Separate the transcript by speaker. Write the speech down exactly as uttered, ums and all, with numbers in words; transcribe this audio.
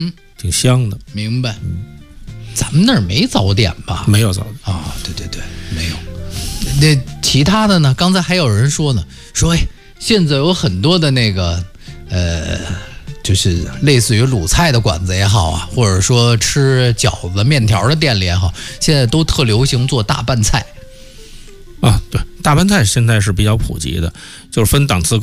Speaker 1: 嗯，
Speaker 2: 挺香的。
Speaker 1: 明白。咱们那儿没早点吧？
Speaker 2: 没有早点
Speaker 1: 啊、哦，对对对，没有。那其他的呢？刚才还有人说呢，说哎，现在有很多的那个呃，就是类似于鲁菜的馆子也好啊，或者说吃饺子面条的店里也好，现在都特流行做大拌菜。
Speaker 2: 啊，对，大拌菜现在是比较普及的，就是分档次